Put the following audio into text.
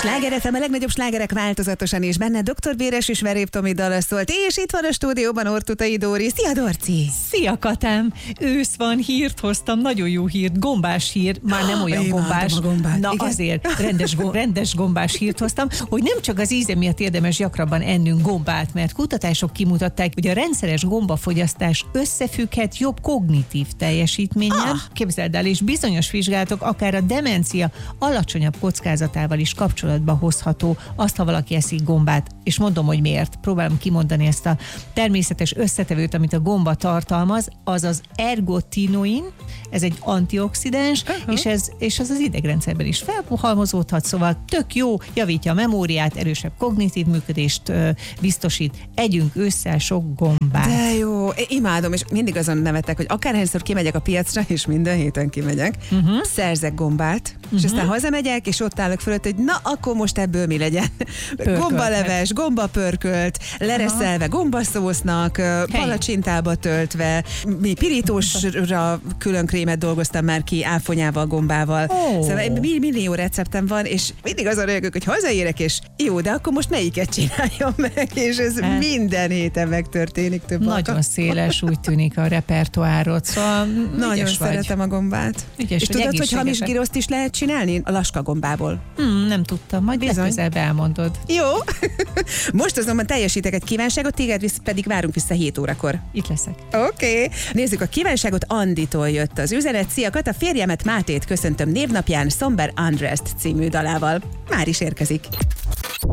Sláger FM, a legnagyobb slágerek változatosan, és benne Dr. Véres és Verép Tomi dala szólt, és itt van a stúdióban Ortutai Dóri. Szia, Dorci! Szia, Katám! Ősz van, hírt hoztam, nagyon jó hírt, gombás hír, már nem olyan gombás. Na igen? Azért rendes gombás hírt hoztam, hogy nem csak az íze miatt érdemes gyakrabban ennünk gombát, mert kutatások kimutatták, hogy a rendszeres gombafogyasztás összefügghet jobb kognitív teljesítménnyel. Képzeld el, és bizonyos vizsgálatok akár a demencia alacsonyabb kockázatával is kapcsolatba hozható azt, ha valaki eszik gombát. És mondom, hogy miért. Próbálom kimondani ezt a természetes összetevőt, amit a gomba tartalmaz, az az ergotinoin, ez egy antioxidáns, és az idegrendszerben is felhalmozódhat, szóval tök jó, javítja a memóriát, erősebb kognitív működést biztosít. Együnk ősszel sok gombát. De jó, imádom, és mindig azon nevetek, hogy akárhányszor kimegyek a piacra, és minden héten kimegyek, szerzek gombát, és aztán hazamegyek, és ott állok fölött, hogy na, akkor most ebből mi legyen? Gombaleves, gombapörkölt, lereszelve gombaszósznak, palacsintába töltve, mi pirítósra külön krémet dolgoztam már ki, áfonyával, gombával. Szóval millió receptem van, és mindig azon rögök, hogy hazaérek, és jó, de akkor most melyiket csináljam meg, és ez minden héten megtörténik több Nagyon széles, úgy tűnik a repertoárod, szóval nagyon szeretem a gombát. Ügyes, és tudod, hogy hamis giroszt is lehet csinálni a laskagombából? Nem tudtam, majd legközelebb elmondod. Jó. Most azonban teljesítek egy kívánságot, téged pedig várunk vissza 7 órakor. Itt leszek. Oké. Nézzük a kívánságot, Anditól jött az üzenet. Szia, Kata, férjemet Mátét köszöntöm névnapján Somber Undressed című dalával. Már is érkezik.